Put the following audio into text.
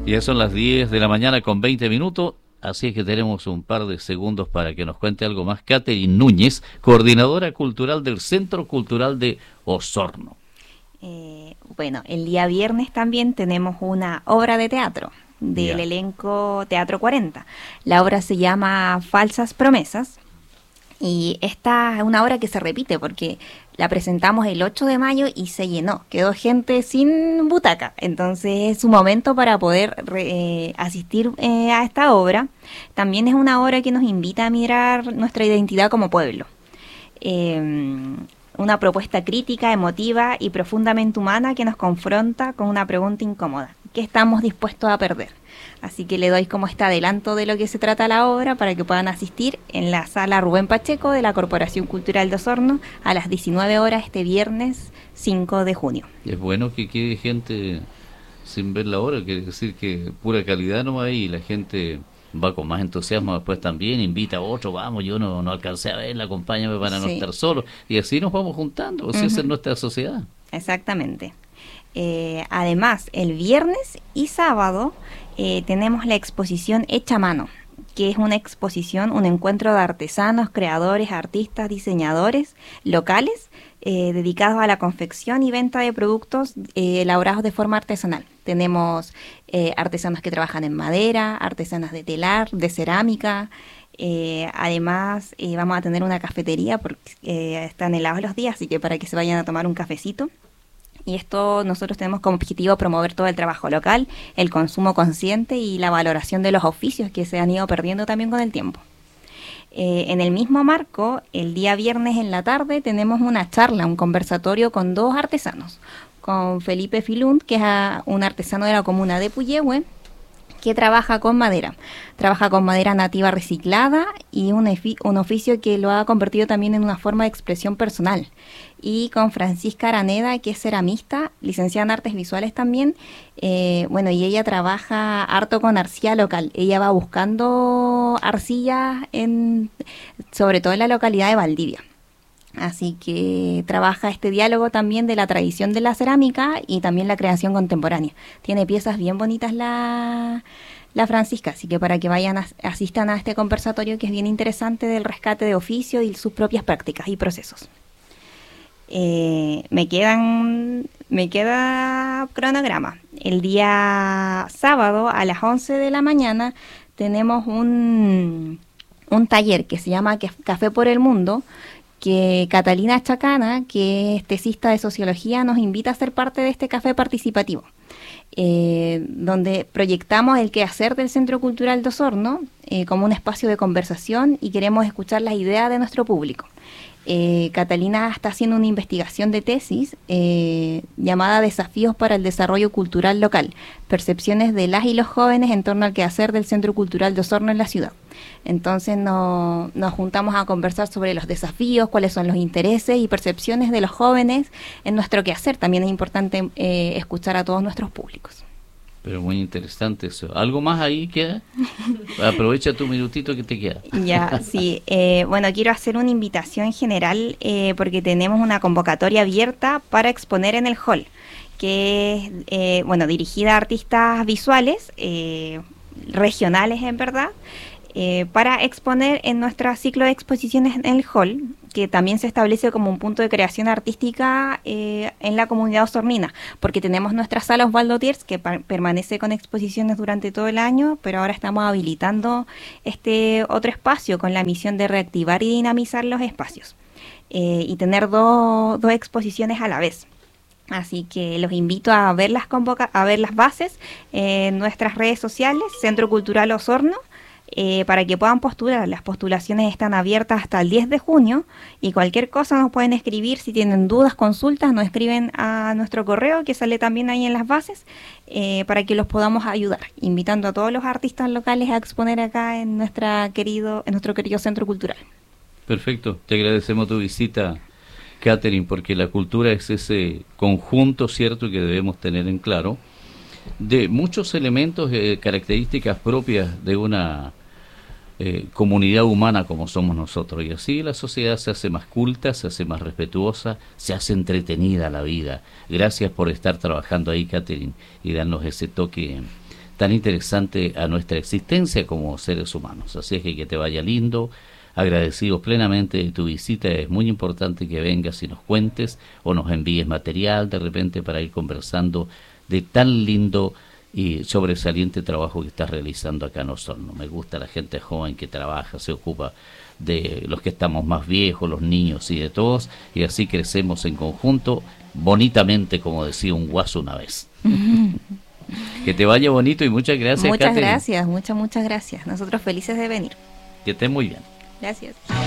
Ya son las 10 de la mañana con 20 minutos, así es que tenemos un par de segundos para que nos cuente algo más. Catherine Núñez, coordinadora cultural del Centro Cultural de Osorno. Bueno, el día viernes también tenemos una obra de teatro del Ya. elenco Teatro 40. La obra se llama Falsas Promesas y esta es una obra que se repite porque la presentamos el 8 de mayo y se llenó, quedó gente sin butaca. Entonces es un momento para poder asistir a esta obra. También es una obra que nos invita a mirar nuestra identidad como pueblo. Una propuesta crítica, emotiva y profundamente humana que nos confronta con una pregunta incómoda. ¿Qué estamos dispuestos a perder? Así que le doy como este adelanto de lo que se trata la obra para que puedan asistir en la sala Rubén Pacheco de la Corporación Cultural de Osorno a las 19 horas este viernes 5 de junio. Es bueno que quede gente sin ver la obra, quiere decir que pura calidad no hay y la gente va con más entusiasmo después también, invita a otro, vamos, yo no alcancé a verla, acompáñame para no Sí. estar solo. Y así nos vamos juntando, pues esa es nuestra sociedad. Exactamente. Además, el viernes y sábado tenemos la exposición Hecha a Mano, que es una exposición, un encuentro de artesanos, creadores, artistas, diseñadores locales dedicados a la confección y venta de productos elaborados de forma artesanal. Tenemos artesanos que trabajan en madera, artesanas de telar, de cerámica. Además, vamos a tener una cafetería porque están helados los días, así que para que se vayan a tomar un cafecito. Y esto nosotros tenemos como objetivo promover todo el trabajo local, el consumo consciente y la valoración de los oficios que se han ido perdiendo también con el tiempo. En el mismo marco, el día viernes en la tarde tenemos una charla, un conversatorio con dos artesanos, con Felipe Filund, que es un artesano de la comuna de Puyehue, que trabaja con madera nativa reciclada y un oficio que lo ha convertido también en una forma de expresión personal. Y con Francisca Araneda, que es ceramista, licenciada en artes visuales también, y ella trabaja harto con arcilla local. Ella va buscando arcillas sobre todo en la localidad de Valdivia. Así que trabaja este diálogo también de la tradición de la cerámica y también la creación contemporánea. Tiene piezas bien bonitas la Francisca, así que para que vayan asistan a este conversatorio que es bien interesante del rescate de oficio y sus propias prácticas y procesos. Me queda cronograma. El día sábado a las 11 de la mañana tenemos un taller que se llama Café por el Mundo, que Catalina Chacana, que es tesista de sociología, nos invita a ser parte de este café participativo, donde proyectamos el quehacer del Centro Cultural de Osorno como un espacio de conversación y queremos escuchar las ideas de nuestro público. Catalina está haciendo una investigación de tesis llamada Desafíos para el Desarrollo Cultural Local, percepciones de las y los jóvenes en torno al quehacer del Centro Cultural de Osorno en la ciudad. Entonces nos juntamos a conversar sobre los desafíos, cuáles son los intereses y percepciones de los jóvenes en nuestro quehacer. También es importante escuchar a todos nuestros públicos. Pero muy interesante eso. ¿Algo más ahí queda? Aprovecha tu minutito que te queda. Ya, sí. Quiero hacer una invitación general porque tenemos una convocatoria abierta para exponer en el hall, que es, dirigida a artistas visuales, regionales en verdad, para exponer en nuestro ciclo de exposiciones en el hall, que también se establece como un punto de creación artística en la comunidad osornina, porque tenemos nuestra sala Osvaldo Tiers, que permanece con exposiciones durante todo el año, pero ahora estamos habilitando este otro espacio con la misión de reactivar y dinamizar los espacios, y tener dos exposiciones a la vez. Así que los invito a ver las bases en nuestras redes sociales, Centro Cultural Osorno, para que puedan postular. Las postulaciones están abiertas hasta el 10 de junio y cualquier cosa nos pueden escribir. Si tienen dudas, consultas, nos escriben a nuestro correo que sale también ahí en las bases, para que los podamos ayudar, invitando a todos los artistas locales a exponer acá en nuestro querido Centro Cultural. Perfecto, te agradecemos tu visita, Catherine, porque la cultura es ese conjunto, cierto, que debemos tener en claro, de muchos elementos, características propias de una comunidad humana como somos nosotros, y así la sociedad se hace más culta, se hace más respetuosa, se hace entretenida la vida. Gracias por estar trabajando ahí, Catherine, y darnos ese toque tan interesante a nuestra existencia como seres humanos. Así es que te vaya lindo, agradecidos plenamente de tu visita. Es muy importante que vengas y nos cuentes o nos envíes material de repente para ir conversando de tan lindo y sobresaliente trabajo que estás realizando acá en Osorno. Me gusta la gente joven que trabaja, se ocupa de los que estamos más viejos, los niños y de todos, y así crecemos en conjunto, bonitamente, como decía un guaso una vez. Que te vaya bonito y muchas gracias, Muchas Catherine. gracias, muchas gracias. Nosotros felices de venir. Que estés muy bien. Gracias.